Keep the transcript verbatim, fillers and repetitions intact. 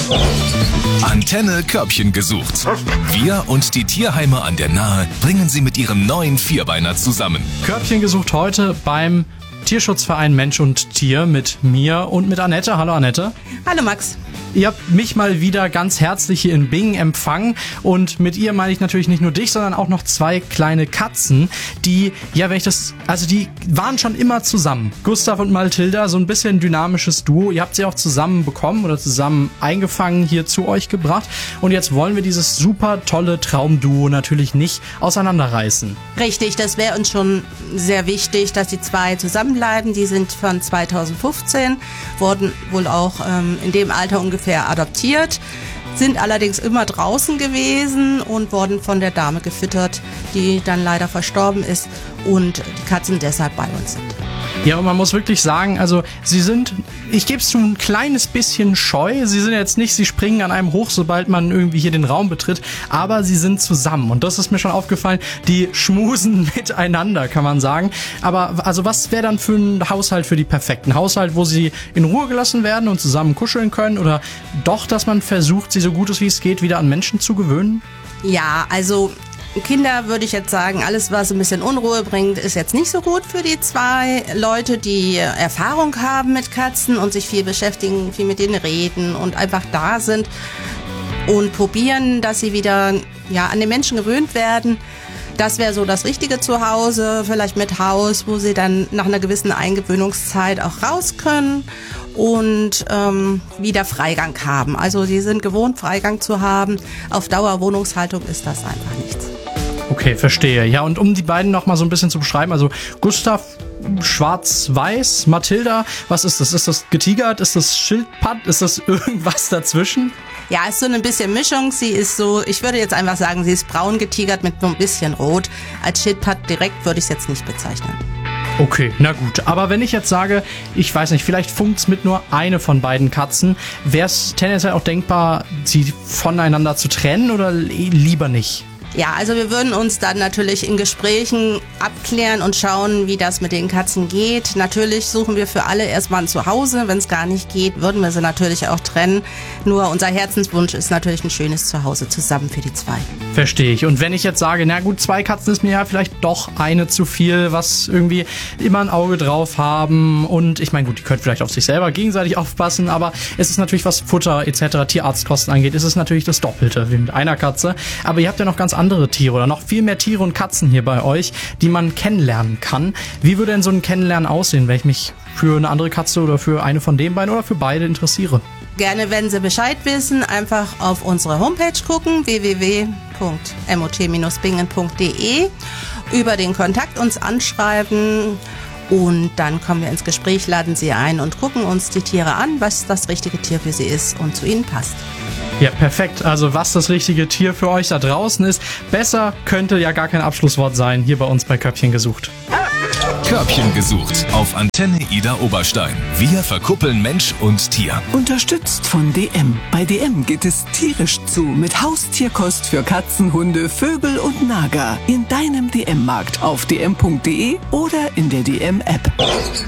Antenne Körbchen gesucht. Wir und die Tierheime an der Nahe bringen sie mit ihrem neuen Vierbeiner zusammen. Körbchen gesucht heute beim Tierschutzverein Mensch und Tier mit mir und mit Annette. Hallo Annette. Hallo Max. Ihr habt mich mal wieder ganz herzlich hier in Bingen empfangen und mit ihr meine ich natürlich nicht nur dich, sondern auch noch zwei kleine Katzen, die, ja wenn ich das, also die waren schon immer zusammen. Gustav und Mathilda, so ein bisschen dynamisches Duo. Ihr habt sie auch zusammen bekommen oder zusammen eingefangen, hier zu euch gebracht und jetzt wollen wir dieses super tolle Traumduo natürlich nicht auseinanderreißen. Richtig, das wäre uns schon sehr wichtig, dass die zwei zusammenbleiben. Die sind von zweitausendfünfzehn, wurden wohl auch ähm, in dem Alter ungefähr adoptiert, sind allerdings immer draußen gewesen und wurden von der Dame gefüttert, die dann leider verstorben ist und die Katzen deshalb bei uns sind. Ja, und man muss wirklich sagen, also sie sind, ich gebe es zu, ein kleines bisschen scheu. Sie sind jetzt nicht, sie springen an einem hoch, sobald man irgendwie hier den Raum betritt, aber sie sind zusammen und das ist mir schon aufgefallen, die schmusen miteinander, kann man sagen. Aber also was wäre dann für ein Haushalt für die perfekten? Haushalt, wo sie in Ruhe gelassen werden und zusammen kuscheln können oder doch, dass man versucht, sie so gut es wie es geht wieder an Menschen zu gewöhnen? Ja, also Kinder würde ich jetzt sagen, alles was ein bisschen Unruhe bringt, ist jetzt nicht so gut für die zwei Leute, die Erfahrung haben mit Katzen und sich viel beschäftigen, viel mit denen reden und einfach da sind und probieren, dass sie wieder ja, an den Menschen gewöhnt werden. Das wäre so das richtige Zuhause, vielleicht mit Haus, wo sie dann nach einer gewissen Eingewöhnungszeit auch raus können und ähm, wieder Freigang haben. Also sie sind gewohnt, Freigang zu haben. Auf Dauer Wohnungshaltung ist das einfach nichts. Okay, verstehe. Ja, und um die beiden noch mal so ein bisschen zu beschreiben, also Gustav schwarz-weiß, Mathilda, was ist das? Ist das getigert? Ist das Schildpatt? Ist das irgendwas dazwischen? Ja, ist so ein bisschen Mischung. Sie ist so, ich würde jetzt einfach sagen, sie ist braun getigert mit so ein bisschen rot. Als Schildpatt direkt würde ich es jetzt nicht bezeichnen. Okay, na gut. Aber wenn ich jetzt sage, ich weiß nicht, vielleicht funkt's mit nur eine von beiden Katzen, wäre es tendenziell auch denkbar, sie voneinander zu trennen oder lieber nicht? Ja, also wir würden uns dann natürlich in Gesprächen abklären und schauen, wie das mit den Katzen geht. Natürlich suchen wir für alle erstmal ein Zuhause. Wenn es gar nicht geht, würden wir sie natürlich auch trennen. Nur unser Herzenswunsch ist natürlich ein schönes Zuhause zusammen für die zwei. Verstehe ich. Und wenn ich jetzt sage, na gut, zwei Katzen ist mir ja vielleicht doch eine zu viel, was irgendwie immer ein Auge drauf haben. Und ich meine, gut, die können vielleicht auf sich selber gegenseitig aufpassen, aber es ist natürlich, was Futter et cetera, Tierarztkosten angeht, ist es natürlich das Doppelte wie mit einer Katze. Aber ihr habt ja noch ganz andere Tiere oder noch viel mehr Tiere und Katzen hier bei euch, die man kennenlernen kann. Wie würde denn so ein Kennenlernen aussehen, wenn ich mich für eine andere Katze oder für eine von den beiden oder für beide interessiere? Gerne, wenn Sie Bescheid wissen, einfach auf unsere Homepage gucken, w w w punkt mot Bindestrich bingen punkt de, über den Kontakt uns anschreiben und dann kommen wir ins Gespräch, laden Sie ein und gucken uns die Tiere an, was das richtige Tier für Sie ist und zu Ihnen passt. Ja, perfekt. Also was das richtige Tier für euch da draußen ist, besser könnte ja gar kein Abschlusswort sein, hier bei uns bei Körbchen gesucht. Körbchen gesucht auf Antenne Ida Oberstein. Wir verkuppeln Mensch und Tier. Unterstützt von D M. Bei D M geht es tierisch zu mit Haustierkost für Katzen, Hunde, Vögel und Nager. In deinem D M-Markt auf d m punkt de oder in der D M-App.